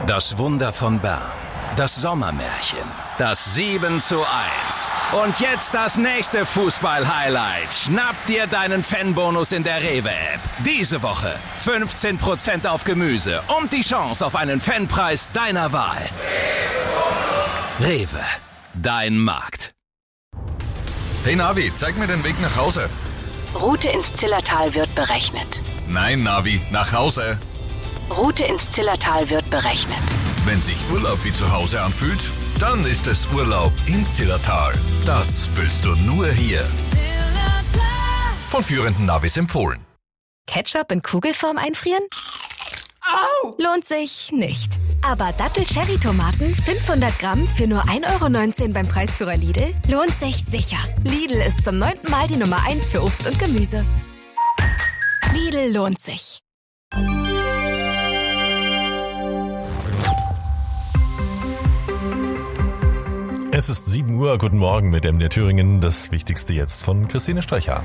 Das Wunder von Bern. Das Sommermärchen. Das 7:1. Und jetzt das nächste Fußball-Highlight. Schnapp dir deinen Fanbonus in der Rewe-App. Diese Woche 15% auf Gemüse und die Chance auf einen Fanpreis deiner Wahl. Rewe. Dein Markt. Hey Navi, zeig mir den Weg nach Hause. Route ins Zillertal wird berechnet. Nein, Navi, nach Hause. Route ins Zillertal wird berechnet. Wenn sich Urlaub wie zu Hause anfühlt, dann ist es Urlaub im Zillertal. Das fühlst du nur hier. Von führenden Navis empfohlen. Ketchup in Kugelform einfrieren? Au! Lohnt sich nicht. Aber Dattel-Cherry-Tomaten 500 Gramm für nur 1,19 € beim Preisführer Lidl lohnt sich sicher. Lidl ist zum 9. Mal die Nummer 1 für Obst und Gemüse. Lidl lohnt sich. Es ist 7 Uhr, guten Morgen mit MDR Thüringen. Das Wichtigste jetzt von Christine Streicher.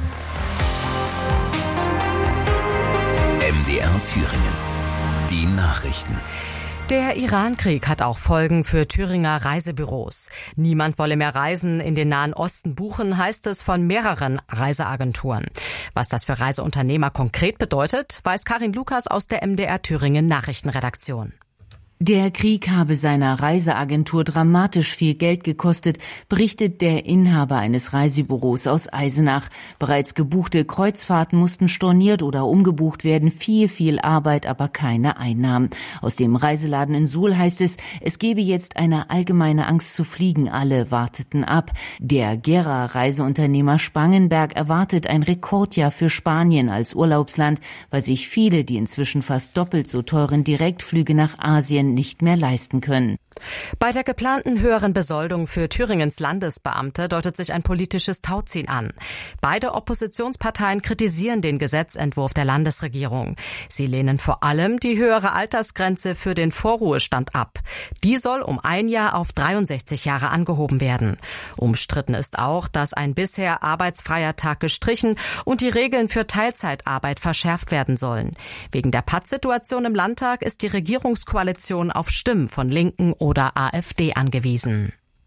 MDR Thüringen. Die Nachrichten. Der Iran-Krieg hat auch Folgen für Thüringer Reisebüros. Niemand wolle mehr Reisen in den Nahen Osten buchen, heißt es von mehreren Reiseagenturen. Was das für Reiseunternehmer konkret bedeutet, weiß Karin Lukas aus der MDR Thüringen Nachrichtenredaktion. Der Krieg habe seiner Reiseagentur dramatisch viel Geld gekostet, berichtet der Inhaber eines Reisebüros aus Eisenach. Bereits gebuchte Kreuzfahrten mussten storniert oder umgebucht werden. Viel Arbeit, aber keine Einnahmen. Aus dem Reiseladen in Suhl heißt es, es gebe jetzt eine allgemeine Angst zu fliegen. Alle warteten ab. Der Gera Reiseunternehmer Spangenberg erwartet ein Rekordjahr für Spanien als Urlaubsland, weil sich viele die inzwischen fast doppelt so teuren Direktflüge nach Asien nicht mehr leisten können. Bei der geplanten höheren Besoldung für Thüringens Landesbeamte deutet sich ein politisches Tauziehen an. Beide Oppositionsparteien kritisieren den Gesetzentwurf der Landesregierung. Sie lehnen vor allem die höhere Altersgrenze für den Vorruhestand ab. Die soll um 1 Jahr auf 63 Jahre angehoben werden. Umstritten ist auch, dass ein bisher arbeitsfreier Tag gestrichen und die Regeln für Teilzeitarbeit verschärft werden sollen. Wegen der Pattsituation im Landtag ist die Regierungskoalition auf Stimmen von Linken oder AfD angewiesen.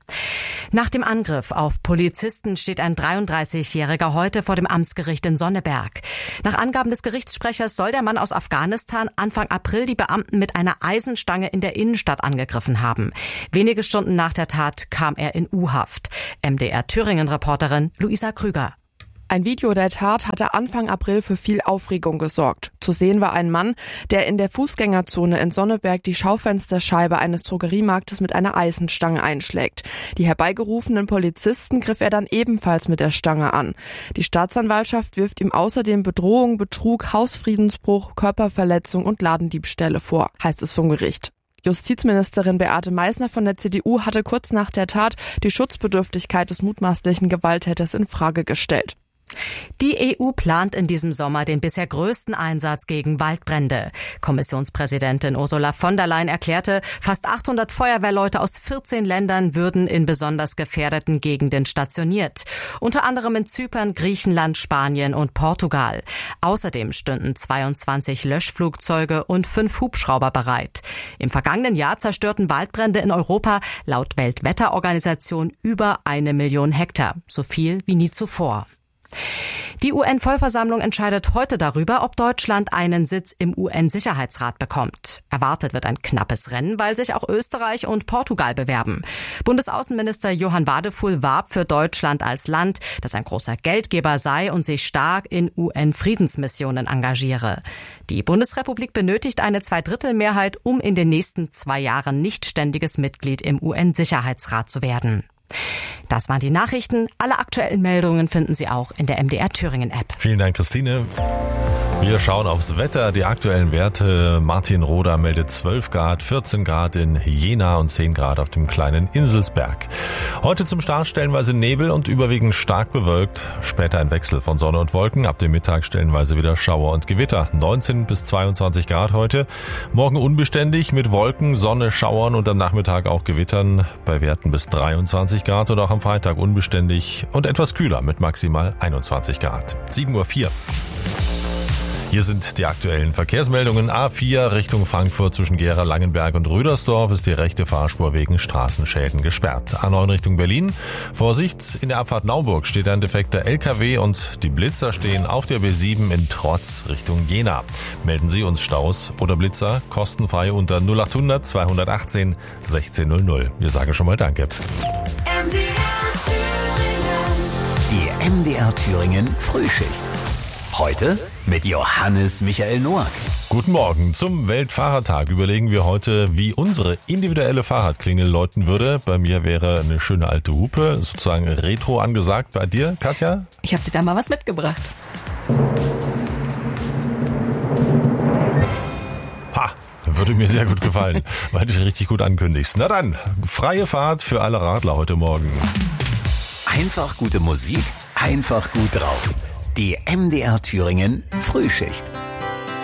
Nach dem Angriff auf Polizisten steht ein 33-Jähriger heute vor dem Amtsgericht in Sonneberg. Nach Angaben des Gerichtssprechers soll der Mann aus Afghanistan Anfang April die Beamten mit einer Eisenstange in der Innenstadt angegriffen haben. Wenige Stunden nach der Tat kam er in U-Haft. MDR Thüringen-Reporterin Luisa Krüger. Ein Video der Tat hatte Anfang April für viel Aufregung gesorgt. Zu sehen war ein Mann, der in der Fußgängerzone in Sonneberg die Schaufensterscheibe eines Drogeriemarktes mit einer Eisenstange einschlägt. Die herbeigerufenen Polizisten griff er dann ebenfalls mit der Stange an. Die Staatsanwaltschaft wirft ihm außerdem Bedrohung, Betrug, Hausfriedensbruch, Körperverletzung und Ladendiebstähle vor, heißt es vom Gericht. Justizministerin Beate Meißner von der CDU hatte kurz nach der Tat die Schutzbedürftigkeit des mutmaßlichen Gewalttäters in Frage gestellt. Die EU plant in diesem Sommer den bisher größten Einsatz gegen Waldbrände. Kommissionspräsidentin Ursula von der Leyen erklärte, fast 800 Feuerwehrleute aus 14 Ländern würden in besonders gefährdeten Gegenden stationiert. Unter anderem in Zypern, Griechenland, Spanien und Portugal. Außerdem stünden 22 Löschflugzeuge und 5 Hubschrauber bereit. Im vergangenen Jahr zerstörten Waldbrände in Europa laut Weltwetterorganisation über 1 Million Hektar. So viel wie nie zuvor. Die UN-Vollversammlung entscheidet heute darüber, ob Deutschland einen Sitz im UN-Sicherheitsrat bekommt. Erwartet wird ein knappes Rennen, weil sich auch Österreich und Portugal bewerben. Bundesaußenminister Johann Wadefuhl warb für Deutschland als Land, das ein großer Geldgeber sei und sich stark in UN-Friedensmissionen engagiere. Die Bundesrepublik benötigt eine Zweidrittelmehrheit, um in den nächsten 2 Jahren nicht ständiges Mitglied im UN-Sicherheitsrat zu werden. Das waren die Nachrichten. Alle aktuellen Meldungen finden Sie auch in der MDR Thüringen App. Vielen Dank, Christine. Wir schauen aufs Wetter, die aktuellen Werte. Martinroda meldet 12 Grad, 14 Grad in Jena und 10 Grad auf dem kleinen Inselsberg. Heute zum Start stellenweise Nebel und überwiegend stark bewölkt. Später ein Wechsel von Sonne und Wolken. Ab dem Mittag stellenweise wieder Schauer und Gewitter. 19 bis 22 Grad heute. Morgen unbeständig mit Wolken, Sonne, Schauern und am Nachmittag auch Gewittern. Bei Werten bis 23 Grad und auch am Freitag unbeständig und etwas kühler mit maximal 21 Grad. 7:04 Uhr. Hier sind die aktuellen Verkehrsmeldungen. A4 Richtung Frankfurt zwischen Gera, Langenberg und Rüdersdorf ist die rechte Fahrspur wegen Straßenschäden gesperrt. A9 Richtung Berlin. Vorsicht, in der Abfahrt Nauburg steht ein defekter LKW und die Blitzer stehen auf der B7 in Trotz Richtung Jena. Melden Sie uns Staus oder Blitzer kostenfrei unter 0800 218 1600. Wir sagen schon mal Danke. Die MDR Thüringen Frühschicht. Heute mit Johannes Michael Noack. Guten Morgen. Zum Weltfahrradtag überlegen wir heute, wie unsere individuelle Fahrradklingel läuten würde. Bei mir wäre eine schöne alte Hupe, sozusagen retro angesagt. Bei dir, Katja? Ich habe dir da mal was mitgebracht. Würde mir sehr gut gefallen, weil du dich richtig gut ankündigst. Na dann, freie Fahrt für alle Radler heute Morgen. Einfach gute Musik, einfach gut drauf. Die MDR Thüringen Frühschicht.